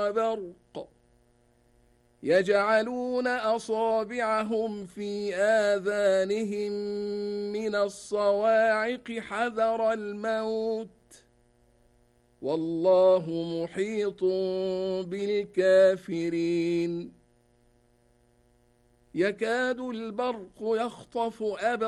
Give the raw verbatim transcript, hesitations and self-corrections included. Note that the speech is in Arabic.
وبرق يجعلون أصابعهم في آذانهم من الصواعق حذر الموت والله محيط بالكافرين يكاد البرق يخطف أبصارهم